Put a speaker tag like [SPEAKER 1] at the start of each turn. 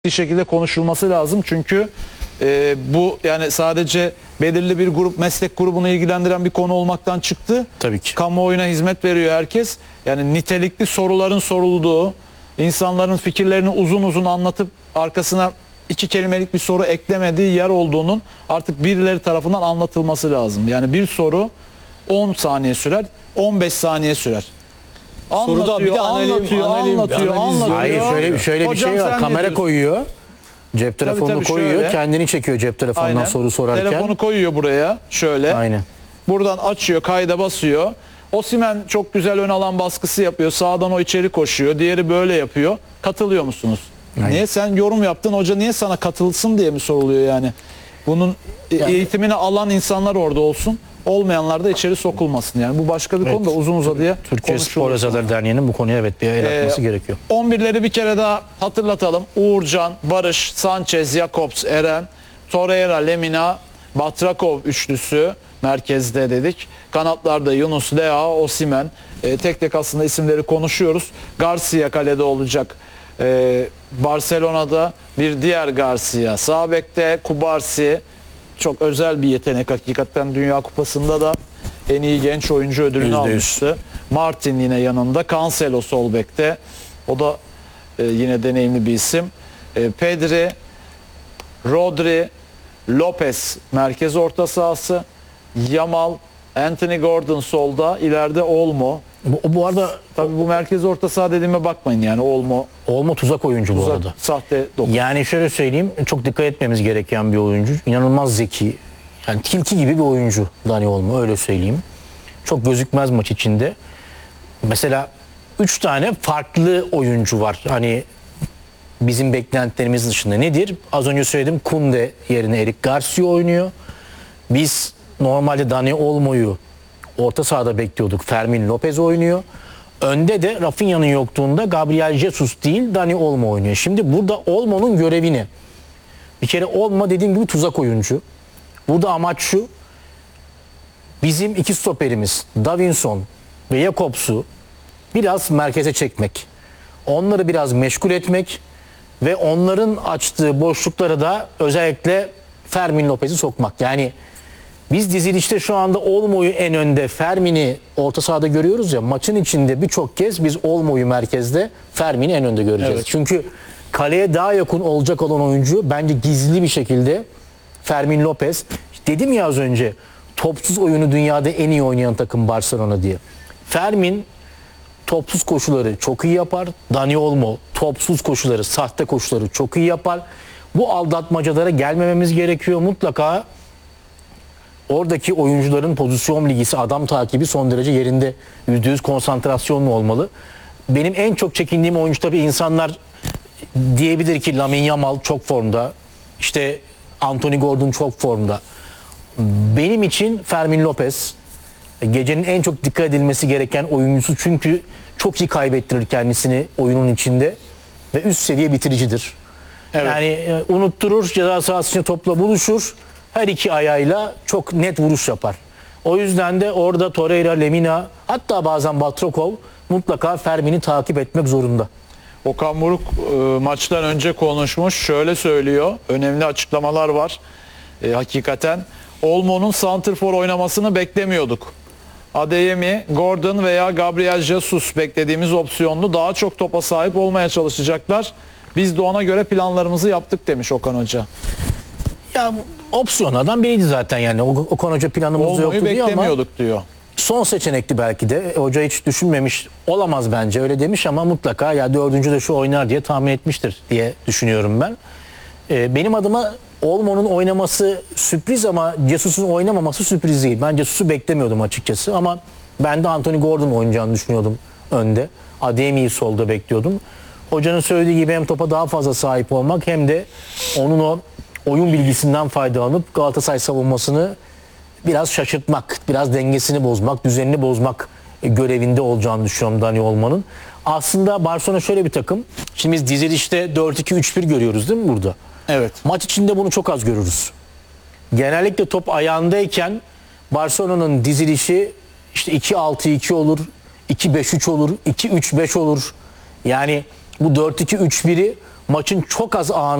[SPEAKER 1] bir şekilde konuşulması lazım. Çünkü bu yani sadece belirli bir grup, meslek grubunu ilgilendiren bir konu olmaktan çıktı.
[SPEAKER 2] Tabii ki.
[SPEAKER 1] Kamuoyuna hizmet veriyor herkes. Yani nitelikli soruların sorulduğu, insanların fikirlerini uzun uzun anlatıp arkasına iki kelimelik bir soru eklemediği yer olduğunun artık birileri tarafından anlatılması lazım. Yani bir soru 10 saniye sürer, 15 saniye sürer.
[SPEAKER 3] Soruda bir de
[SPEAKER 1] Anlatıyor.
[SPEAKER 2] Hayır, şöyle bir
[SPEAKER 1] Hocam
[SPEAKER 2] şey var.
[SPEAKER 1] sen ne
[SPEAKER 2] Kamera
[SPEAKER 1] diyorsun?
[SPEAKER 2] koyuyor. Cep telefonunu
[SPEAKER 1] tabii
[SPEAKER 2] koyuyor.
[SPEAKER 1] şöyle.
[SPEAKER 2] Kendini çekiyor cep telefonundan
[SPEAKER 1] Aynen.
[SPEAKER 2] soru sorarken.
[SPEAKER 1] Telefonu koyuyor buraya şöyle.
[SPEAKER 2] Aynen.
[SPEAKER 1] Buradan açıyor, kayda basıyor. Osimhen çok güzel ön alan baskısı yapıyor. Sağdan o içeri koşuyor. Diğeri böyle yapıyor. Katılıyor musunuz?
[SPEAKER 2] Aynen.
[SPEAKER 1] Niye sen yorum yaptın? Hoca niye sana katılsın diye mi soruluyor yani? Bunun eğitimini alan insanlar orada olsun. Olmayanlar da içeri sokulmasın yani. Bu başka bir konu da uzun uzadıya
[SPEAKER 2] Türkiye Spor
[SPEAKER 1] konuşulur.
[SPEAKER 2] Yazarları Derneği'nin bu konuya evet bir el atması gerekiyor.
[SPEAKER 1] 11'leri bir kere daha hatırlatalım. Uğurcan, Barış, Sanchez, Jakobs, Eren, Torreira, Lemina, Batrakov üçlüsü merkezde dedik. Kanatlarda Yunus, Leao, Osimhen. Tek tek aslında isimleri konuşuyoruz. Garcia kalede olacak. Barcelona'da bir diğer Garcia. Sağ bekte Kubarsi. Çok özel bir yetenek hakikaten. Dünya Kupası'nda da en iyi genç oyuncu ödülünü
[SPEAKER 2] %100
[SPEAKER 1] almıştı. Martin yine yanında. Cancelo sol bekte. O da yine deneyimli bir isim. Pedri, Rodri, Lopez merkez orta sahası. Yamal, Anthony Gordon solda. İleride Olmo.
[SPEAKER 2] Bu arada
[SPEAKER 1] Tabii bu merkez orta saha dediğime bakmayın yani Olmo
[SPEAKER 2] tuzak oyuncu bu arada.
[SPEAKER 1] sahte dokuz.
[SPEAKER 2] Yani şöyle söyleyeyim, çok dikkat etmemiz gereken bir oyuncu. İnanılmaz zeki. Yani tilki gibi bir oyuncu Dani Olmo, öyle söyleyeyim. Çok gözükmez maç içinde. Mesela 3 tane farklı oyuncu var. Hani bizim beklentilerimiz dışında. Nedir? Az önce söyledim, Kunde yerine Eric Garcia oynuyor. Biz normalde Dani Olmo'yu orta sahada bekliyorduk. Fermin Lopez oynuyor. Önde de Rafinha'nın yokluğunda Gabriel Jesus değil Dani Olmo oynuyor. Şimdi burada Olmo'nun görevi ne? Bir kere Olmo dediğim gibi tuzak oyuncu. Burada amaç şu. Bizim iki stoperimiz Davinson ve Jakobs'u biraz merkeze çekmek. Onları biraz meşgul etmek ve onların açtığı boşluklara da özellikle Fermin Lopez'i sokmak. Yani biz dizilişte şu anda Olmo'yu en önde, Fermin'i orta sahada görüyoruz ya, maçın içinde birçok kez biz Olmo'yu merkezde, Fermin'i en önde göreceğiz.
[SPEAKER 1] Evet.
[SPEAKER 2] Çünkü kaleye daha yakın olacak olan oyuncu bence gizli bir şekilde Fermin Lopez. Dedim ya az önce, topsuz oyunu dünyada en iyi oynayan takım Barcelona diye. Fermin topsuz koşuları çok iyi yapar. Dani Olmo topsuz koşuları, sahte koşuları çok iyi yapar. Bu aldatmacalara gelmememiz gerekiyor. Mutlaka oradaki oyuncuların pozisyon bilgisi, adam takibi son derece yerinde, %100 konsantrasyonlu olmalı. Benim en çok çekindiğim oyuncu, tabii insanlar diyebilir ki Lamine Yamal çok formda, işte Anthony Gordon çok formda. Benim için Fermin Lopez gecenin en çok dikkat edilmesi gereken oyuncusu, çünkü çok iyi kaybettirir kendisini oyunun içinde ve üst seviye bitiricidir.
[SPEAKER 1] Evet.
[SPEAKER 2] Yani unutturur, ceza sahası içinde topla buluşur, her iki ayağıyla çok net vuruş yapar. O yüzden de orada Torreira, Lemina, hatta bazen Batrakov mutlaka Fermin'i takip etmek zorunda.
[SPEAKER 1] Okan Buruk maçtan önce konuşmuş. Şöyle söylüyor. Önemli açıklamalar var. Hakikaten Olmo'nun santrfor oynamasını beklemiyorduk. Adeyemi, Gordon veya Gabriel Jesus beklediğimiz opsiyonlu, daha çok topa sahip olmaya çalışacaklar. Biz de ona göre planlarımızı yaptık demiş Okan Hoca.
[SPEAKER 2] Ya opsiyonlardan biriydi zaten yani. Okan Hoca planımızda
[SPEAKER 1] Olmo'yu
[SPEAKER 2] yoktu diyor ama
[SPEAKER 1] beklemiyorduk diyor.
[SPEAKER 2] son seçenekti belki de. Hoca hiç düşünmemiş olamaz bence, öyle demiş ama mutlaka ya dördüncü de şu oynar diye tahmin etmiştir diye düşünüyorum ben. Benim adıma Olmo'nun oynaması sürpriz ama Jesus'un oynamaması sürpriz değil. Ben Jesus'u beklemiyordum açıkçası ama ben de Anthony Gordon oynayacağını düşünüyordum önde. Adeyemi'yi solda bekliyordum. Hocanın söylediği gibi hem topa daha fazla sahip olmak hem de onun o oyun bilgisinden faydalanıp Galatasaray savunmasını biraz şaşırtmak, biraz dengesini bozmak, düzenini bozmak görevinde olacağını düşünüyorum Dani Olmo'nun. Aslında Barcelona şöyle bir takım. Şimdi biz dizilişte 4-2-3-1 görüyoruz değil mi burada?
[SPEAKER 1] Evet.
[SPEAKER 2] Maç içinde bunu çok az görürüz. Genellikle top ayağındayken Barcelona'nın dizilişi işte 2-6-2 olur, 2-5-3 olur, 2-3-5 olur. Yani bu 4-2-3-1'i maçın çok az anı